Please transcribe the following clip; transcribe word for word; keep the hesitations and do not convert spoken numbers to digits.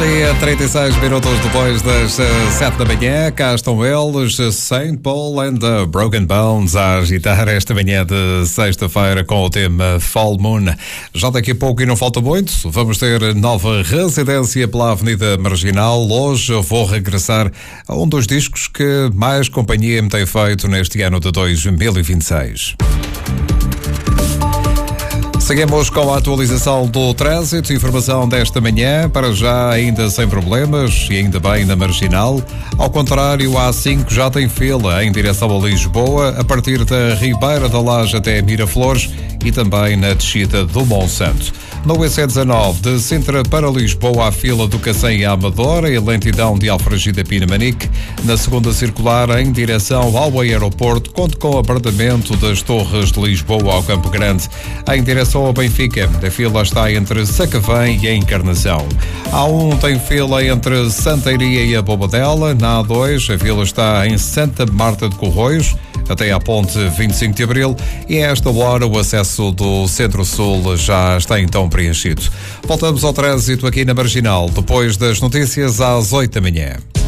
E trinta e seis minutos depois das sete da manhã, cá estão eles, Saint Paul and the Broken Bones, a agitar esta manhã de sexta-feira com o tema Full Moon. Já daqui a pouco, e não falta muito, vamos ter nova residência pela Avenida Marginal. Hoje eu vou regressar a um dos discos que mais companhia me tem feito neste ano de dois mil e vinte e seis. Seguimos com a atualização do trânsito, informação desta manhã, para já ainda sem problemas e ainda bem na Marginal. Ao contrário, a A cinco já tem fila em direção a Lisboa, a partir da Ribeira da Laje até Miraflores e também na descida do Monsanto. No E C dezanove, de Sintra para Lisboa, a fila do Cacém à Amadora e lentidão de Alfragida Pinamanique. Na segunda circular, em direção ao aeroporto, conto com o abrandamento das Torres de Lisboa ao Campo Grande. Em direção ao Benfica, a fila está entre Sacavém e a Encarnação. A A um tem fila entre Santa Iria e a Bobadela. Na A dois, a fila está em Santa Marta de Corroios, até à ponte vinte e cinco de Abril, e a esta hora o acesso do Centro-Sul já está então preenchido. Voltamos ao trânsito aqui na Marginal, depois das notícias às oito da manhã.